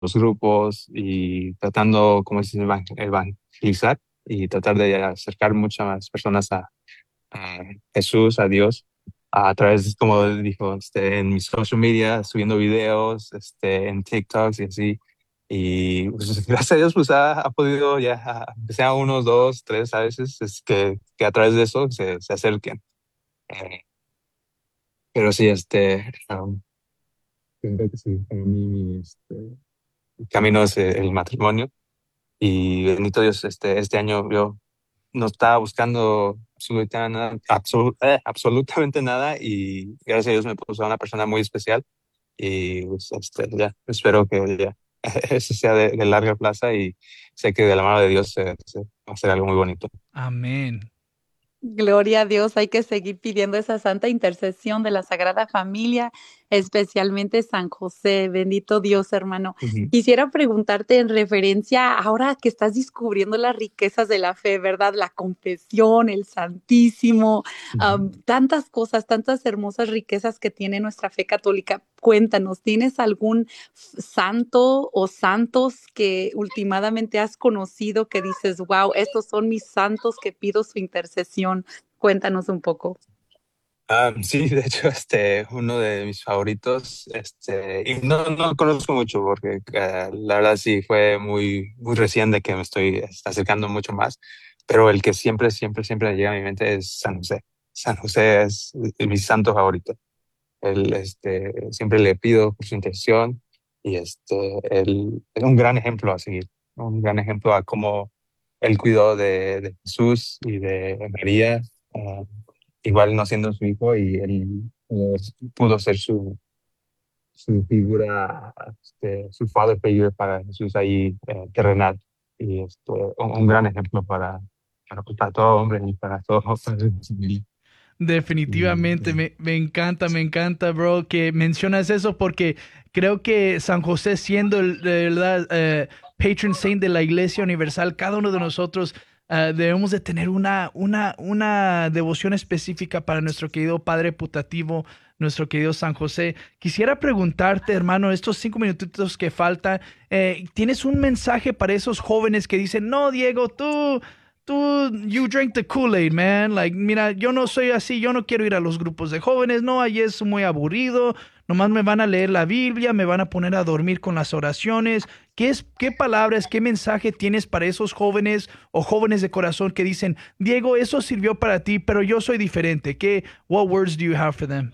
los grupos y tratando, como dices, evangelizar y tratar de acercar muchas más personas a Jesús, a Dios, a través, como dijo, en mis social media, subiendo videos, en TikToks y así. Y pues, gracias a Dios, pues ha podido ya, que sea unos, dos, tres a veces, es que a través de eso se acerquen. Eh, pero sí, siento que sí, para mí, mi camino es el matrimonio. Y bendito Dios, este año yo no estaba buscando absolutamente nada y gracias a Dios me puso a una persona muy especial y pues, ya espero que ya eso sea de larga plaza y sé que de la mano de Dios se va a hacer algo muy bonito. Amén. Gloria a Dios, hay que seguir pidiendo esa santa intercesión de la Sagrada Familia, especialmente San José. Bendito Dios, hermano. Ujú, Quisiera preguntarte en referencia, ahora que estás descubriendo las riquezas de la fe, ¿verdad? La confesión, el Santísimo, ujú. tantas cosas, tantas hermosas riquezas que tiene nuestra fe católica. Cuéntanos, ¿tienes algún santo o santos que últimamente has conocido que dices, wow, estos son mis santos que pido su intercesión? Cuéntanos un poco. Sí, de hecho, uno de mis favoritos, y no conozco mucho porque la verdad sí fue muy recién de que me estoy acercando mucho más, pero el que siempre llega a mi mente es San José. San José es mi santo favorito. Él, siempre le pido por su intención y él es un gran ejemplo a seguir, ¿no? Un gran ejemplo a cómo él cuidó de Jesús y de María, ah, igual no siendo su hijo y él pudo ser su figura, su father figure para Jesús ahí terrenal y un gran ejemplo para todo hombre y para todo padre de familia. Definitivamente, Y, me encanta, bro, que mencionas eso porque creo que San José siendo el de verdad patron saint de la Iglesia Universal, cada uno de nosotros debemos de tener una devoción específica para nuestro querido Padre putativo, nuestro querido San José. Quisiera preguntarte, hermano, estos 5 minutitos que faltan, ¿tienes un mensaje para esos jóvenes que dicen, no, Diego, you drink the Kool-Aid, man. Like, mira, yo no soy así, yo no quiero ir a los grupos de jóvenes, no, ahí es muy aburrido, nomás me van a leer la Biblia, me van a poner a dormir con las oraciones. ¿Qué palabras, qué mensaje tienes para esos jóvenes o jóvenes de corazón que dicen, Diego, eso sirvió para ti, pero yo soy diferente? What words do you have for them?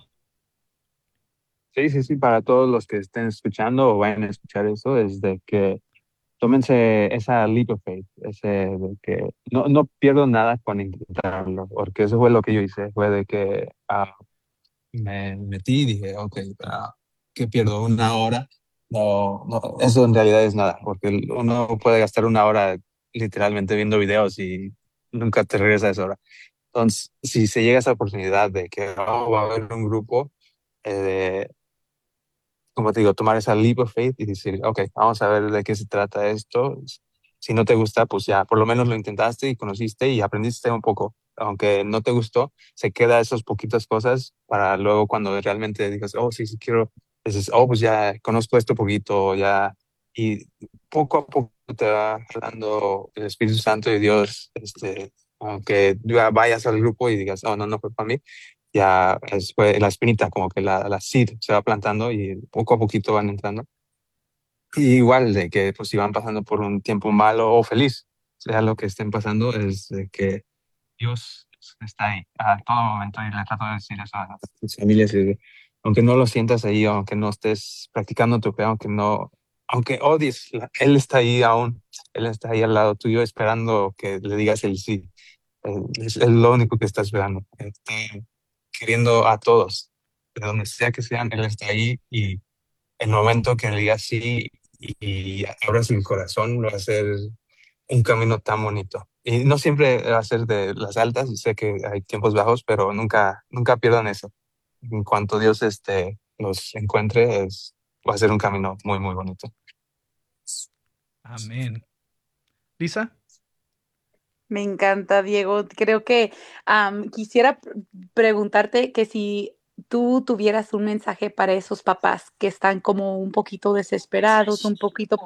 sí, para todos los que estén escuchando o vayan a escuchar eso, es de que tómense esa leap of faith, ese de que no pierdo nada con intentarlo, porque eso fue lo que yo hice, fue de que me metí y dije, ok, ¿qué pierdo? ¿Una hora? No, eso en realidad es nada, porque uno puede gastar una hora literalmente viendo videos y nunca te regresa a esa hora. Entonces, si se llega esa oportunidad de que va a haber un grupo, eh, como te digo, tomar esa leap of faith y decir, ok, vamos a ver de qué se trata esto. Si no te gusta, pues ya por lo menos lo intentaste y conociste y aprendiste un poco. Aunque no te gustó, se queda esas poquitas cosas para luego cuando realmente digas, oh, sí, sí quiero, dices, oh, pues ya conozco esto poquito, ya. Y poco a poco te va dando el Espíritu Santo de Dios, aunque ya vayas al grupo y digas, oh, no fue para mí, ya después la espinita, como que la seed se va plantando y poco a poquito van entrando. Y igual de que pues si van pasando por un tiempo malo o feliz, sea lo que estén pasando, es de que Dios está ahí a todo momento y le trato de decir eso a las familias, aunque no lo sientas ahí, aunque no estés practicando tu fe, aunque no, aunque odies, Él está ahí aún, Él está ahí al lado tuyo esperando que le digas el sí. Es lo único que está esperando. Está queriendo a todos, de donde sea que sean, Él está ahí y el momento que le digas sí y abras el corazón, va a ser un camino tan bonito. Y no siempre va a ser de las altas, sé que hay tiempos bajos, pero nunca pierdan eso. En cuanto Dios los encuentre, va a ser un camino muy bonito. Amén. Lisa. Me encanta, Diego. Creo que quisiera preguntarte que si tú tuvieras un mensaje para esos papás que están como un poquito desesperados, un poquito